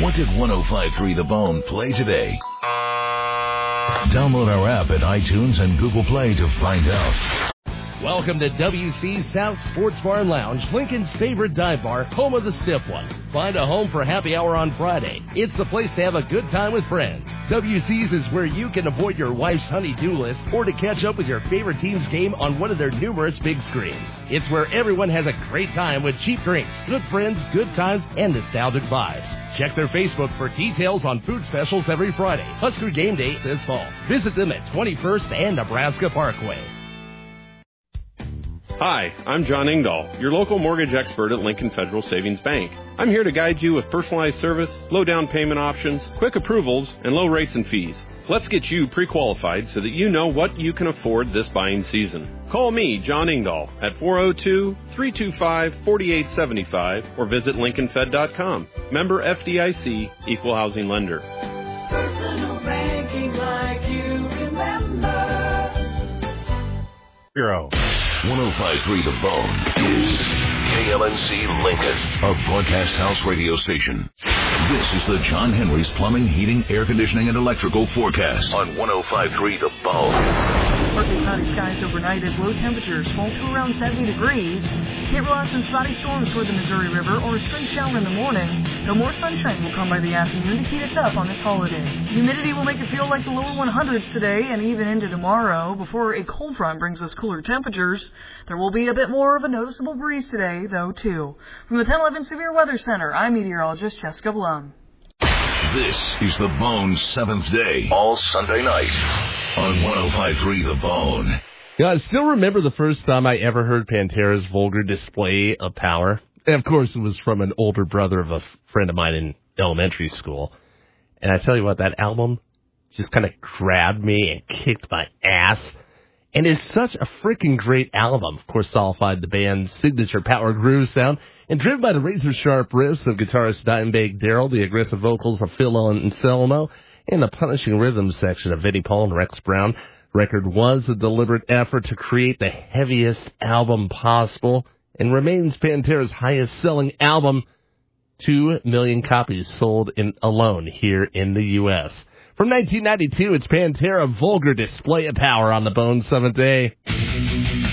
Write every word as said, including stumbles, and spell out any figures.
What did one oh five point three The Bone play today? Download our app at iTunes and Google Play to find out. Welcome to W C South Sports Bar and Lounge, Lincoln's favorite dive bar, home of the stiff one. Find a home for happy hour on Friday. It's the place to have a good time with friends. W C's is where you can avoid your wife's honey-do list or to catch up with your favorite team's game on one of their numerous big screens. It's where everyone has a great time with cheap drinks, good friends, good times, and nostalgic vibes. Check their Facebook for details on food specials every Friday. Husker game day this fall. Visit them at twenty-first and Nebraska Parkway. Hi, I'm John Engdahl, your local mortgage expert at Lincoln Federal Savings Bank. I'm here to guide you with personalized service, low down payment options, quick approvals, and low rates and fees. Let's get you pre-qualified so that you know what you can afford this buying season. Call me, John Engdahl, at four oh two, three two five, four eight seven five or visit Lincoln Fed dot com. Member F D I C, Equal Housing Lender. Personal banking like you remember. Bureau. one oh five point three The Bone is K L N C Lincoln, a broadcast house radio station. This is the John Henry's Plumbing, Heating, Air Conditioning, and Electrical forecast on one oh five point three The Bone. Partly cloudy skies overnight as low temperatures fall to around seventy degrees. Can't rely on some spotty storms toward the Missouri River or a stray shower in the morning, though more sunshine will come by the afternoon to heat us up on this holiday. Humidity will make it feel like the lower one hundreds today and even into tomorrow. Before a cold front brings us cooler temperatures, there will be a bit more of a noticeable breeze today, though, too. From the ten eleven Severe Weather Center, I'm meteorologist Jessica Blum. This is The Bone's seventh day, all Sunday night on one oh five point three The Bone. Yeah, I still remember the first time I ever heard Pantera's vulgar display of power. And, of course, it was from an older brother of a friend of mine in elementary school. And I tell you what, that album just kind of grabbed me and kicked my ass. And it's such a freaking great album. Of course, solidified the band's signature power groove sound, and driven by the razor-sharp riffs of guitarist Dimebag Darrell, the aggressive vocals of Phil Anselmo, and the punishing rhythm section of Vinnie Paul and Rex Brown. Record was a deliberate effort to create the heaviest album possible, and remains Pantera's highest-selling album. Two million copies sold in alone here in the U S From nineteen ninety-two, it's Pantera, Vulgar Display of Power on the Bone seventh day.